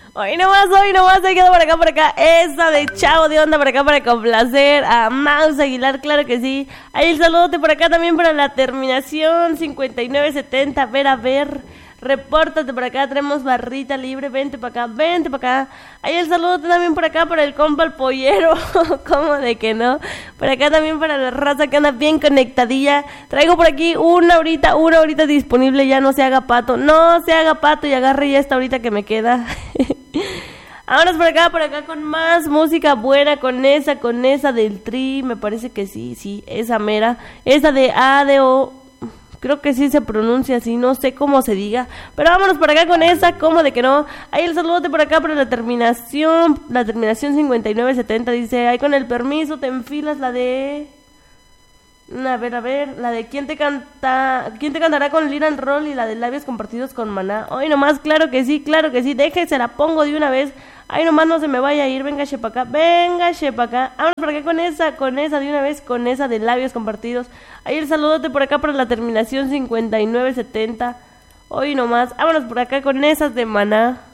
Hoy nomás, se queda por acá, esa de Chavo de Onda por acá para complacer a Mouse Aguilar, claro que sí. Ahí el saludote por acá también para la terminación 5970, a ver, repórtate por acá, tenemos barrita libre, vente para acá. Ahí el saludote también por acá para el compa el pollero, ¿cómo de que no? Por acá también para la raza que anda bien conectadilla. Traigo por aquí una horita disponible, ya no se haga pato y agarre ya esta horita que me queda. Vámonos por acá con más música buena, con esa del Tri, me parece que sí, esa mera, esa de A, de O, creo que sí se pronuncia así, no sé cómo se diga, pero vámonos por acá con esa, ¿cómo de que no? Ahí el saludote por acá para la terminación 5970, dice, ahí con el permiso te enfilas la de... A ver, la de ¿quién te cantará con Lira el Rol y la de Labios Compartidos con Maná? Hoy nomás, claro que sí, déjese, la pongo de una vez. Ay, nomás no se me vaya a ir, venga, chepa acá. Vámonos por acá con esa de una vez, con esa de Labios Compartidos. Ahí el saludote por acá para la terminación 5970. Hoy nomás, vámonos por acá con esas de Maná.